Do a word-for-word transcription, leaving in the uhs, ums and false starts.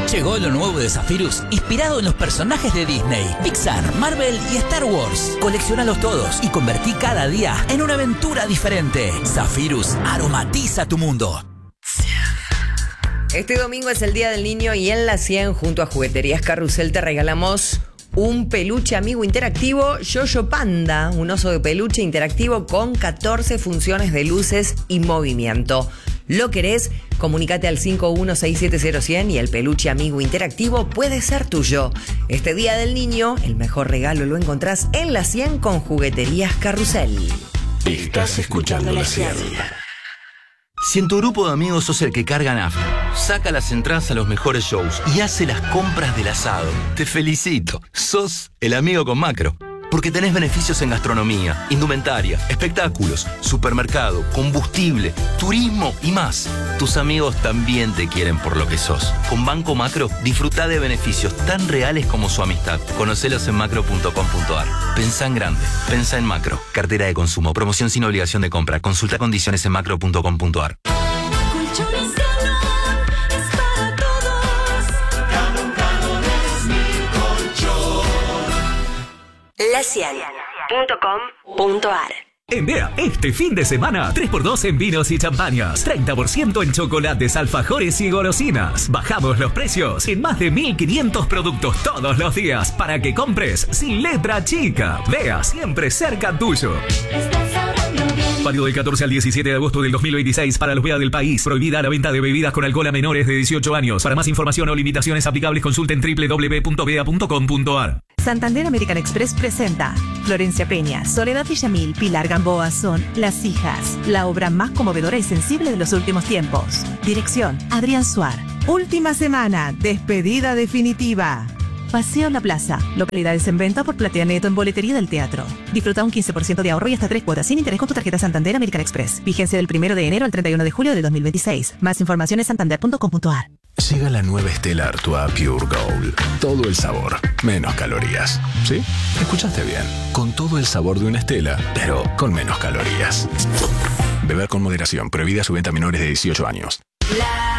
Llegó lo nuevo de Zephyrus, inspirado en los personajes de Disney, Pixar, Marvel y Star Wars. Coleccionalos todos y convertí cada día en una aventura diferente. Zephyrus aromatiza tu mundo. Este domingo es el Día del Niño y en la cien, junto a Jugueterías Carrusel, te regalamos un peluche amigo interactivo Yoyo Panda, un oso de peluche interactivo con catorce funciones de luces y movimiento. ¿Lo querés? Comunícate al cinco uno seis siete cero cien y el peluche amigo interactivo puede ser tuyo. Este Día del Niño, el mejor regalo lo encontrás en la cien con Jugueterías Carrusel. Estás escuchando la cien. Si en tu grupo de amigos sos el que carga nafta, saca las entradas a los mejores shows y hace las compras del asado, te felicito. Sos el amigo con Macro. Porque tenés beneficios en gastronomía, indumentaria, espectáculos, supermercado, combustible, turismo y más. Tus amigos también te quieren por lo que sos. Con Banco Macro, disfrutá de beneficios tan reales como su amistad. Conocelos en macro punto com punto ar. Pensá en grande. Pensá en Macro. Cartera de consumo. Promoción sin obligación de compra. Consulta condiciones en macro punto com punto ar. la cien punto com punto ar. En B E A, este fin de semana, tres por dos en vinos y champañas, treinta por ciento en chocolates, alfajores y golosinas. Bajamos los precios en más de mil quinientos productos todos los días para que compres sin letra chica. B E A, siempre cerca tuyo. Válido del catorce al diecisiete de agosto del dos mil veintiséis para los B E A del país. Prohibida la venta de bebidas con alcohol a menores de dieciocho años. Para más información o limitaciones aplicables, consulten doble u doble u doble u punto bea punto com punto ar. Santander American Express presenta Florencia Peña, Soledad Villamil, Pilar Gamboa son Las Hijas, la obra más conmovedora y sensible de los últimos tiempos. Dirección, Adrián Suar. Última semana, despedida definitiva. Paseo La Plaza, localidades en venta por Platea Neto en boletería del teatro. Disfruta un quince por ciento de ahorro y hasta tres cuotas sin interés con tu tarjeta Santander American Express. Vigencia del primero de enero al treinta y uno de julio de dos mil veintiséis. Más información en santander punto com punto ar. Llega la nueva Stella Artois Pure Gold. Todo el sabor, menos calorías. ¿Sí? Escuchaste bien. Con todo el sabor de una Stella, pero con menos calorías. Beber con moderación. Prohibida su venta a menores de dieciocho años. La